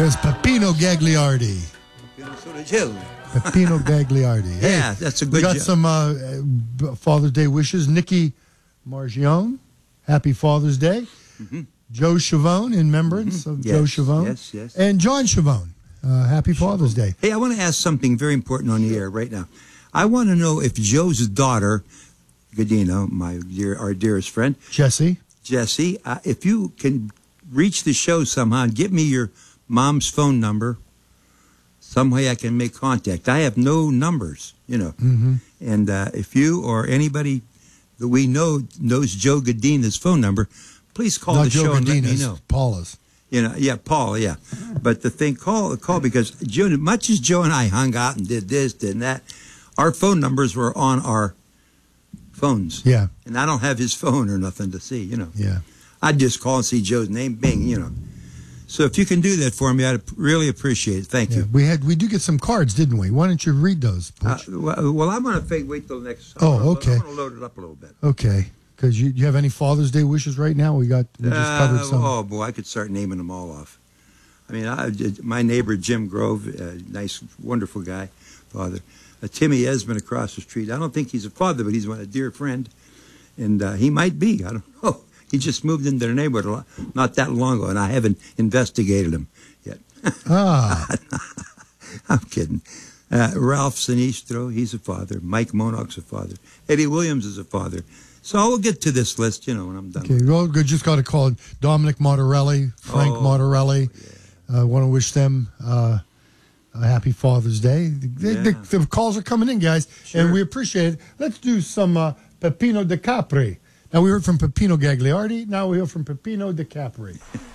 There's Peppino Gagliardi. Peppino Gagliardi. Hey, yeah, that's a good We got job. some Father's Day wishes. Nikki Margione, happy Father's Day. Joe Chavone, in remembrance of Joe Chavone. Yes, yes. And John Chavone, happy Father's Day. Hey, I want to ask something very important on the air right now. I want to know if Joe's daughter, Gadino, our dearest friend, Jesse, if you can reach the show somehow and get me your mom's phone number, some way I can make contact. I have no numbers, you know. And if you or anybody that we know knows Joe Gadina's phone number, please call not the Joe show and let me Gadina's, know. Paula's. You know, yeah, Paul, yeah. But the thing, call because Joe, much as Joe and I hung out and did this, did that, our phone numbers were on our phones. Yeah. And I don't have his phone or nothing to see, you know. Yeah. I'd just call and see Joe's name, bing, you know. So if you can do that for me, I'd really appreciate it. Thank you. We do get some cards, didn't we? Why don't you read those? Well, I'm going to wait till next. Okay. I'm going to load it up a little bit. Okay. Because you have any Father's Day wishes right now? We just covered some. Oh, boy, I could start naming them all off. I mean, my neighbor, Jim Grove, nice, wonderful guy, father. Timmy Esmond across the street. I don't think he's a father, but he's a dear friend. And he might be. I don't know. He just moved into the neighborhood not that long ago, and I haven't investigated him yet. I'm kidding. Ralph Sinistro, he's a father. Mike Monarch's a father. Eddie Williams is a father. So I will get to this list, you know, when I'm done. Okay, well, we just got to call Dominic Martorelli, Frank Martorelli. I want to wish them a happy Father's Day. The calls are coming in, guys, and we appreciate it. Let's do some Peppino De Capri. Now, we heard from Peppino Gagliardi. Now we hear from Peppino De Capri.